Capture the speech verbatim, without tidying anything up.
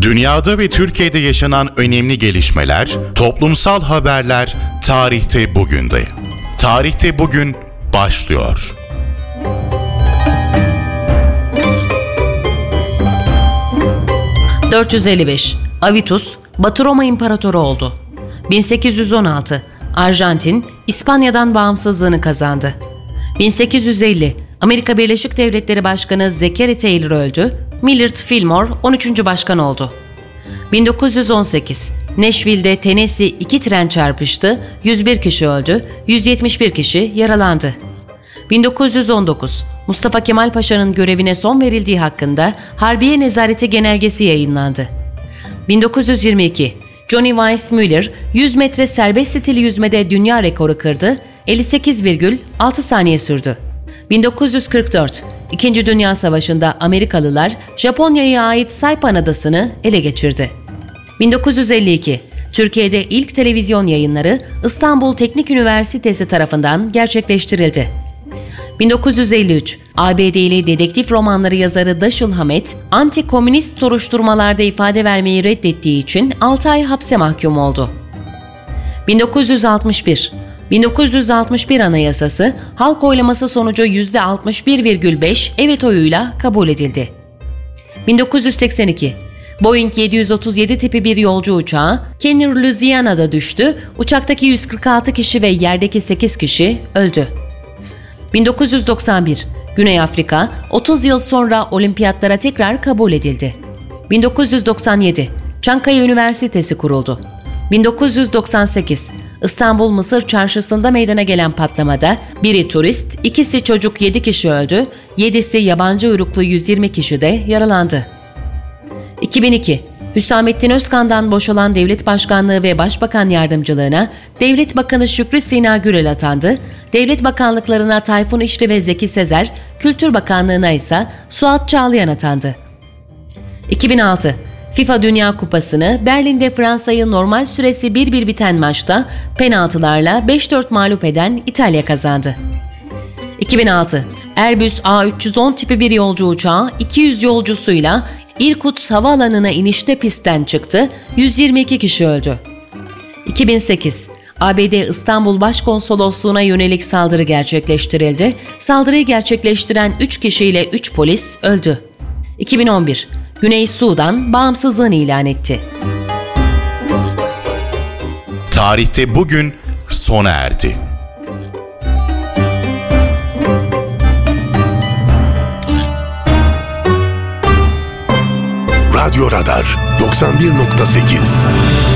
Dünyada ve Türkiye'de yaşanan önemli gelişmeler, toplumsal haberler tarihte bugünde. Tarihte bugün başlıyor. dört yüz elli beş. Avitus, Batı Roma İmparatoru oldu. bin sekiz yüz on altı. Arjantin, İspanya'dan bağımsızlığını kazandı. bin sekiz yüz elli. Amerika Birleşik Devletleri Başkanı Zachary Taylor öldü. Millard Fillmore on üçüncü başkan oldu. bin dokuz yüz on sekiz. Nashville'de Tennessee iki tren çarpıştı, yüz bir kişi öldü, yüz yetmiş bir kişi yaralandı. bin dokuz yüz on dokuz. Mustafa Kemal Paşa'nın görevine son verildiği hakkında Harbiye Nezareti Genelgesi yayınlandı. bin dokuz yüz yirmi iki. Johnny Weissmuller yüz metre serbest stili yüzmede dünya rekoru kırdı, elli sekiz virgül altı saniye sürdü. bin dokuz yüz kırk dört. İkinci Dünya Savaşı'nda Amerikalılar Japonya'ya ait Saipan Adası'nı ele geçirdi. bin dokuz yüz elli iki. Türkiye'de ilk televizyon yayınları İstanbul Teknik Üniversitesi tarafından gerçekleştirildi. bin dokuz yüz elli üç. A B D'li dedektif romanları yazarı Dashiell Hammett, anti-komünist soruşturmalarda ifade vermeyi reddettiği için altı ay hapse mahkum oldu. bin dokuz yüz altmış bir. bin dokuz yüz altmış bir Anayasası, halk oylaması sonucu yüzde altmış bir virgül beş evet oyuyla kabul edildi. bin dokuz yüz seksen iki. Boeing yedi yüz otuz yedi tipi bir yolcu uçağı, Kenner, Louisiana'da düştü, uçaktaki yüz kırk altı kişi ve yerdeki sekiz kişi öldü. bin dokuz yüz doksan bir. Güney Afrika, otuz yıl sonra olimpiyatlara tekrar kabul edildi. bin dokuz yüz doksan yedi. Çankaya Üniversitesi kuruldu. bin dokuz yüz doksan sekiz. İstanbul Mısır Çarşısı'nda meydana gelen patlamada biri turist, ikisi çocuk yedi kişi öldü, yedisi yabancı uyruklu yüz yirmi kişi de yaralandı. iki bin iki. Hüsamettin Özkan'dan boşalan devlet başkanlığı ve başbakan yardımcılığına Devlet Bakanı Şükrü Sina Gürel atandı, devlet bakanlıklarına Tayfun İşli ve Zeki Sezer, Kültür Bakanlığı'na ise Suat Çağlayan atandı. iki bin altı. FIFA Dünya Kupası'nı Berlin'de Fransa'yı normal süresi bir bir biten maçta penaltılarla beş dört mağlup eden İtalya kazandı. iki bin altı. Airbus A üç yüz on tipi bir yolcu uçağı iki yüz yolcusuyla İrkutsk Havaalanı'na inişte pistten çıktı, yüz yirmi iki kişi öldü. iki bin sekiz. A B D İstanbul Başkonsolosluğu'na yönelik saldırı gerçekleştirildi. Saldırıyı gerçekleştiren üç kişiyle üç polis öldü. iki bin on bir. Güney Sudan bağımsızlığını ilan etti. Tarihte bugün sona erdi. Radyo Radar doksan bir nokta sekiz